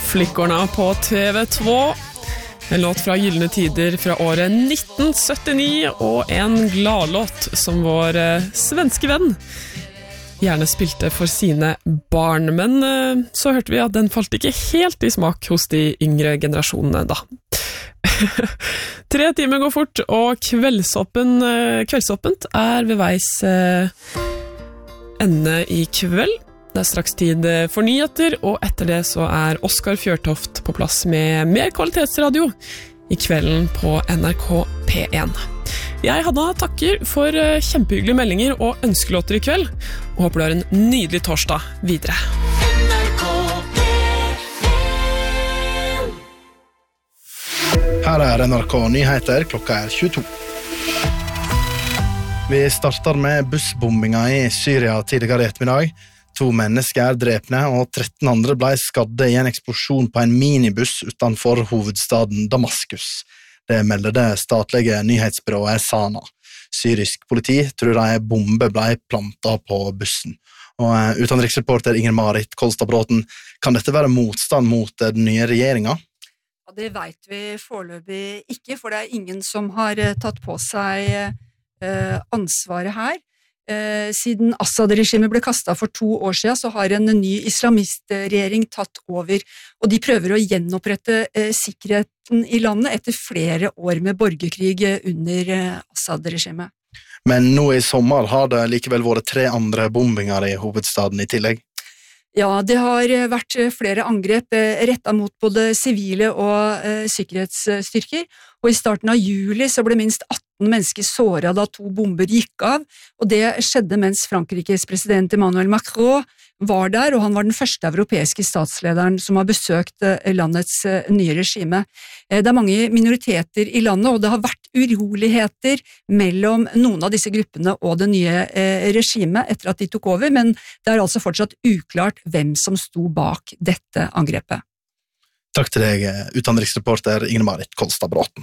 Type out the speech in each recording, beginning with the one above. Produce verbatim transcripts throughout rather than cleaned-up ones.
Flickorna på T V två. En låt fra Gyllene Tider fra året nitten syttini, og en gladlåt som vår eh, svenske venn gjerne spilte for sine barn. Men eh, så hørte vi at den falt ikke helt i smak hos de yngre generasjonene da. Tre timer går fort, og kveldsåpen, eh, kveldsåpent er ved veis eh, ende i kveld. Det er straks tid for nyheter, og etter det så er Oskar Fjørtoft på plass med mer kvalitetsradio i kvelden på N R K P én. Jeg hadde takker for kjempehyggelige meldinger og ønskelåter i kveld, og håper du har en nydelig torsdag videre. N R K P én. Her er N R K Nyheter, klokka er tjueto. Vi starter med bussbombinga i Syria tidligere i ettermiddag. To mennesker er drepne, og tretten andre ble skadde i en eksplosjon på en minibuss utenfor hovedstaden Damaskus. Det melder det statlige nyhetsbyrået Sana. Syrisk politi tror en bombe ble plantet på bussen. Og utenriksreporter Inger-Marit Kolstad-Bråten, kan dette være motstand mot den nye regjeringen? Ja, det vet vi foreløpig ikke, for det er ingen som har tatt på seg eh, ansvaret her. Eh, siden Assad-regimet ble kastet for to år siden, så har en ny islamistregjering tatt over, og de prøver å gjenopprette eh, sikkerheten i landet etter flere år med borgerkrig under eh, Assad-regimet. Men nå i sommer har det likevel vært tre andre bombinger i hovedstaden i tillegg. Ja, det har vært flere angrep eh, rettet mot både sivile og eh, sikkerhetsstyrker, og i starten av juli så ble minst atten mennesker såret da to bomber gikk av, og det skjedde mens Frankrikes president Emmanuel Macron var der, og han var den første europeiske statslederen som har besøkt landets nye regime. Det er mange minoriteter i landet, og det har vært uroligheter mellom noen av disse gruppene og det nye regimet etter at de tok over, men det er altså fortsatt uklart hvem som sto bak dette angrepet. Takk til deg, utenriksreporter Inger-Marit Kolstad-Bråten.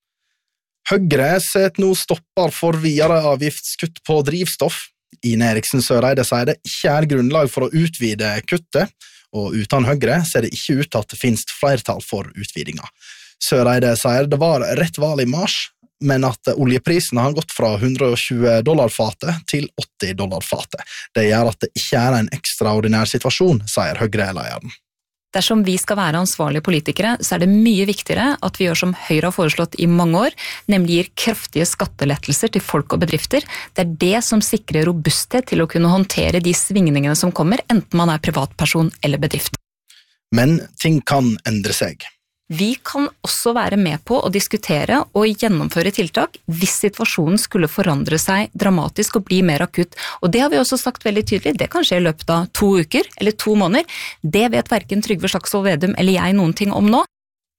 Høyre set nå stopper for videre avgiftskutt på drivstoff. Ine Eriksen Søreide sier det ikke er grunnlag for å utvide kuttet, og uten Høyre ser det ikke ut at det finnes flertall for utvidinga. Søreide sier det var rett valg i mars, men at oljeprisen har gått fra hundre og tjue dollar fatet til åtti dollar fatet. Det gjør at det ikke er en ekstraordinær situasjon, sier Høyre-lederen. Dersom vi skal være ansvarlige politikere, så er det mye viktigere at vi gjør som Høyre har foreslått i mange år, nemlig gir kraftige skattelettelser til folk og bedrifter. Det er det som sikrer robusthet til å kunne håndtere de svingningene som kommer, enten man er privatperson eller bedrift. Men ting kan endre seg. Vi kan også være med på å diskutere og gjennomføre tiltak hvis situasjonen skulle forandre seg dramatisk og bli mer akutt. Og det har vi også sagt veldig tydelig, det kan skje i løpet av to uker eller to måneder. Det vet hverken Trygve Slagsvold Vedum eller jeg noen ting om nå.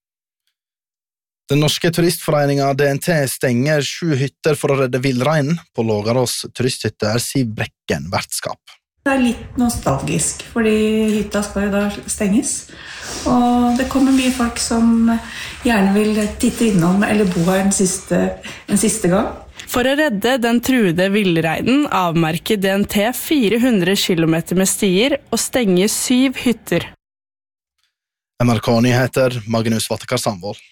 Den norske turistforeningen D N T stenger sju hytter for å redde villreinen. På Lågarås turisthytte er Siv Brekken vertskap. Det er litt nostalgisk, fordi hytta skal jo da stenges, og det kommer mye folk som gjerne vil titte innom eller bo her en siste, en siste gang. For å redde den truede villreinen avmerker D N T fire hundre kilometer med stier og stenger syv hytter. N R K Nyheter, Magnus Vattekar Sandvold.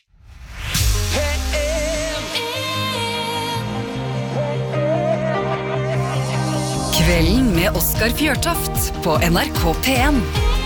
Kvelden med Oskar Fjørtoft på N R K P én.